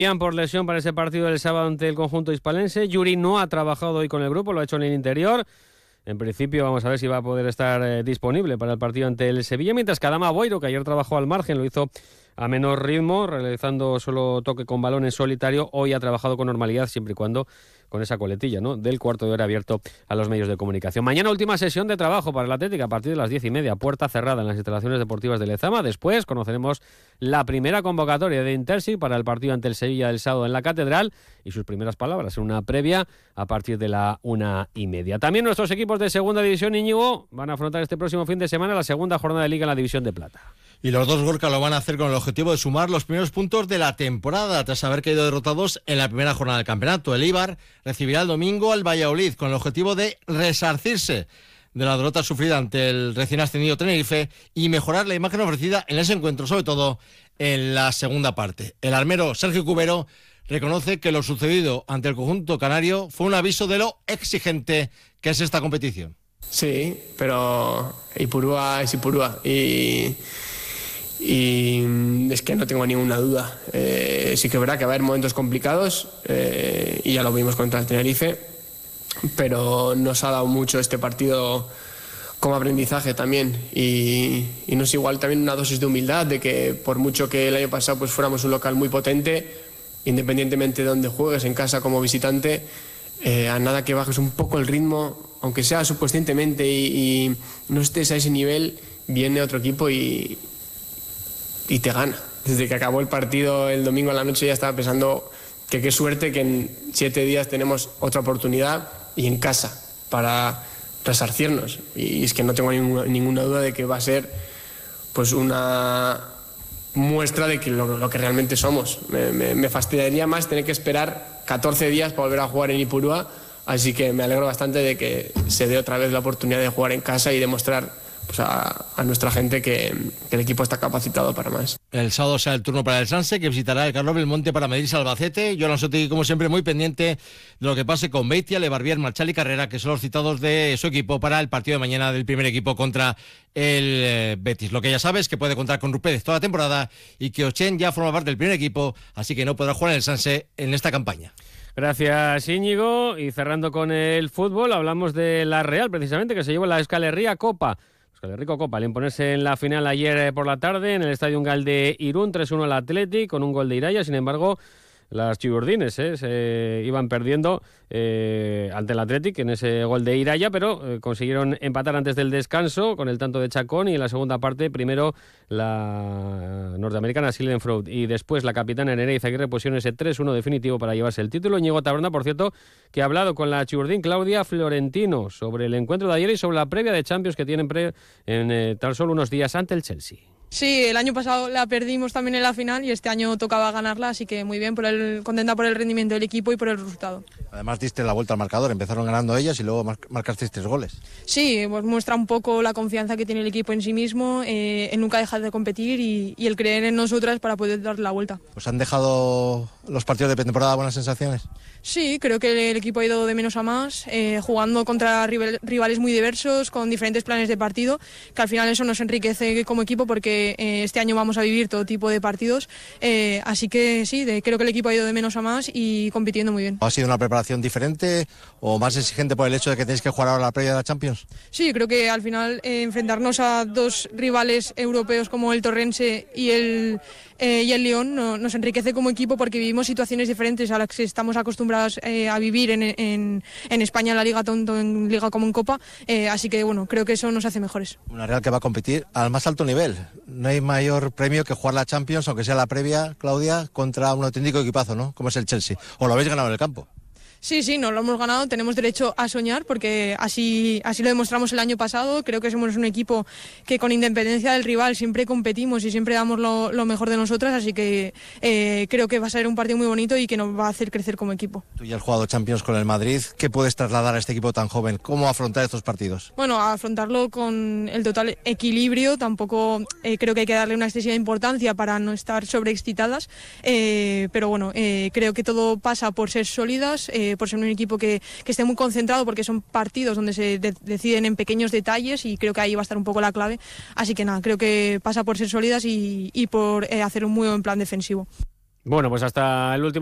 Por lesión para ese partido del sábado ante el conjunto hispalense. Yuri no ha trabajado hoy con el grupo, lo ha hecho en el interior. En principio vamos a ver si va a poder estar disponible para el partido ante el Sevilla, mientras que Adama Boiro, que ayer trabajó al margen, lo hizo a menor ritmo, realizando solo toque con balón en solitario. Hoy ha trabajado con normalidad, siempre y cuando con esa coletilla, ¿no?, del cuarto de hora abierto a los medios de comunicación. Mañana última sesión de trabajo para el Atlético a partir de las 10:30, puerta cerrada en las instalaciones deportivas de Lezama. Después conoceremos la primera convocatoria de Intersi para el partido ante el Sevilla del sábado en la Catedral y sus primeras palabras en una previa a partir de la 1:30. También nuestros equipos de segunda división, Íñigo, van a afrontar este próximo fin de semana la segunda jornada de Liga en la División de Plata. Y los dos Gorka lo van a hacer con el objetivo de sumar los primeros puntos de la temporada, tras haber caído derrotados en la primera jornada del campeonato. El Eibar recibirá el domingo al Valladolid con el objetivo de resarcirse de la derrota sufrida ante el recién ascendido Tenerife y mejorar la imagen ofrecida en ese encuentro, sobre todo en la segunda parte. El armero Sergio Cubero reconoce que lo sucedido ante el conjunto canario fue un aviso de lo exigente que es esta competición. Sí, pero Ipurúa es Ipurúa y es que no tengo ninguna duda. Sí que es verdad que va a haber momentos complicados y ya lo vimos contra el Tenerife, pero nos ha dado mucho este partido como aprendizaje también y no es igual también una dosis de humildad de que por mucho que el año pasado pues fuéramos un local muy potente, independientemente de donde juegues, en casa como visitante, a nada que bajes un poco el ritmo, aunque sea subconscientemente y no estés a ese nivel, viene otro equipo y te gana. Desde que acabó el partido el domingo a la noche ya estaba pensando que qué suerte que en 7 días tenemos otra oportunidad y en casa para resarcirnos. Y es que no tengo ninguna duda de que va a ser pues una muestra de que lo que realmente somos. Me fastidiaría más tener que esperar 14 días para volver a jugar en Ipurúa, así que me alegro bastante de que se dé otra vez la oportunidad de jugar en casa y demostrar pues a nuestra gente que el equipo está capacitado para más. El sábado será el turno para el Sanse, que visitará el Carlos Belmonte para medirse al Albacete. Yo, Alonso Tegui, como siempre, muy pendiente de lo que pase con Beitia, Lebarbier, Marchal y Carrera, que son los citados de su equipo para el partido de mañana del primer equipo contra el Betis. Lo que ya sabes, que puede contar con Rupérez toda la temporada y que Ochen ya forma parte del primer equipo, así que no podrá jugar en el Sanse en esta campaña. Gracias, Íñigo. Y cerrando con el fútbol, hablamos de la Real, precisamente, que se llevó la Euskal Herria Copa. Euskal Herriko Copa, al imponerse en la final ayer por la tarde en el Estadio Ungal de Irún, 3-1 al Athletic, con un gol de Iraya. Sin embargo, las chiburdines se iban perdiendo ante el Athletic en ese gol de Iraya, pero consiguieron empatar antes del descanso con el tanto de Chacón, y en la segunda parte primero la norteamericana Sildenfroud y después la capitana Nereiza Aguirre pusieron ese 3-1 definitivo para llevarse el título. Íñigo Taberna, por cierto, que ha hablado con la chiburdín Claudia Florentino sobre el encuentro de ayer y sobre la previa de Champions que tienen en tan solo unos días ante el Chelsea. Sí, el año pasado la perdimos también en la final y este año tocaba ganarla, así que muy bien, contenta por el rendimiento del equipo y por el resultado. Además diste la vuelta al marcador, empezaron ganando ellas y luego marcasteis 3 goles. Sí, pues muestra un poco la confianza que tiene el equipo en sí mismo, en nunca dejar de competir y el creer en nosotras para poder dar la vuelta. ¿Os han dejado los partidos de pretemporada buenas sensaciones? Sí, creo que el equipo ha ido de menos a más, jugando contra rivales muy diversos, con diferentes planes de partido, que al final eso nos enriquece como equipo porque este año vamos a vivir todo tipo de partidos, así que sí, creo que el equipo ha ido de menos a más y compitiendo muy bien. ¿Ha sido una preparación diferente o más exigente por el hecho de que tenéis que jugar ahora la previa de la Champions? Sí, creo que al final enfrentarnos a 2 rivales europeos como el Torrense y el Lyon nos enriquece como equipo porque vivimos situaciones diferentes a las que estamos acostumbrados a vivir en España, en la Liga, tanto en Liga como en Copa, así que bueno, creo que eso nos hace mejores. Una Real que va a competir al más alto nivel. No hay mayor premio que jugar la Champions, aunque sea la previa, Claudia, contra un auténtico equipazo, ¿no? Como es el Chelsea. ¿O lo habéis ganado en el campo? Sí, nos lo hemos ganado, tenemos derecho a soñar porque así lo demostramos el año pasado. Creo que somos un equipo que con independencia del rival siempre competimos y siempre damos lo mejor de nosotras, así que creo que va a ser un partido muy bonito y que nos va a hacer crecer como equipo. Tú ya has jugado Champions con el Madrid, ¿qué puedes trasladar a este equipo tan joven? ¿Cómo afrontar estos partidos? Bueno, afrontarlo con el total equilibrio, tampoco creo que hay que darle una excesiva importancia para no estar sobreexcitadas, pero bueno, creo que todo pasa por ser sólidas, por ser un equipo que esté muy concentrado, porque son partidos donde se deciden en pequeños detalles y creo que ahí va a estar un poco la clave, así que nada, creo que pasa por ser sólidas y por hacer un muy buen plan defensivo. Bueno, pues hasta el último